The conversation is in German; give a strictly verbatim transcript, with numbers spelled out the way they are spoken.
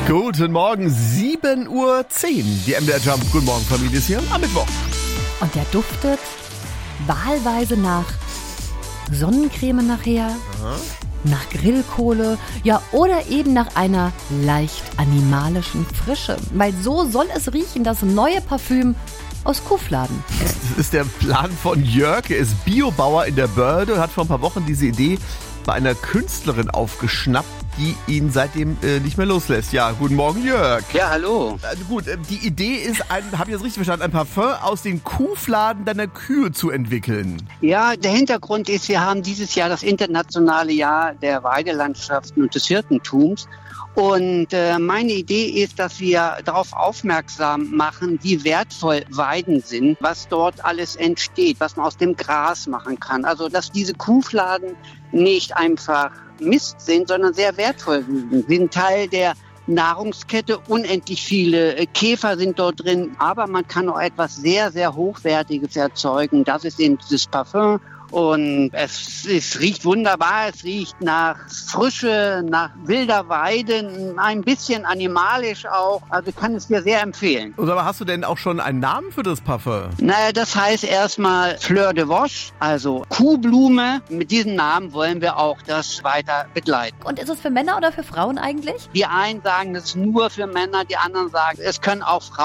Guten Morgen, sieben Uhr zehn. Die M D R Jump. Guten Morgen, Familie, ist hier am Mittwoch. Und der duftet wahlweise nach Sonnencreme nachher, Aha. nach Grillkohle, ja, oder eben nach einer leicht animalischen Frische. Weil so soll es riechen, das neue Parfüm aus Kuhfladen. Das ist der Plan von Jörg. Er ist Biobauer in der Börde und hat vor ein paar Wochen diese Idee bei einer Künstlerin aufgeschnappt, die ihn seitdem äh, nicht mehr loslässt. Ja, guten Morgen, Jörg. Ja, hallo. Äh, gut, äh, die Idee ist, habe ich das richtig verstanden, ein Parfum aus den Kuhfladen deiner Kühe zu entwickeln. Ja, der Hintergrund ist, wir haben dieses Jahr das internationale Jahr der Weidelandschaften und des Hirtentums. Und äh, meine Idee ist, dass wir darauf aufmerksam machen, wie wertvoll Weiden sind, was dort alles entsteht, was man aus dem Gras machen kann. Also, dass diese Kuhfladen nicht einfach Mist sind, sondern sehr wertvoll sind. Sie sind Teil der Nahrungskette, unendlich viele Käfer sind dort drin, aber man kann auch etwas sehr, sehr Hochwertiges erzeugen. Das ist eben dieses Parfum. Und es, es riecht wunderbar, es riecht nach Frische, nach wilder Weide, ein bisschen animalisch auch. Also kann es dir sehr empfehlen. Und aber hast du denn auch schon einen Namen für das Parfum? Naja, das heißt erstmal Fleur de Voche, also Kuhblume. Mit diesem Namen wollen wir auch das weiter begleiten. Und ist es für Männer oder für Frauen eigentlich? Die einen sagen, es ist nur für Männer, die anderen sagen, es können auch Frauen